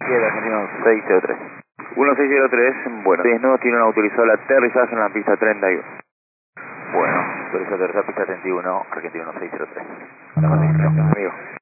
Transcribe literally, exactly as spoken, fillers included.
siete, Argentino seis cero tres. uno seis cero tres, bueno, no tienen autorizado el aterrizaje en la pista treinta y uno. Bueno, autorizado aterrizar pista treinta y uno, Argentino seis cero tres. Amigo.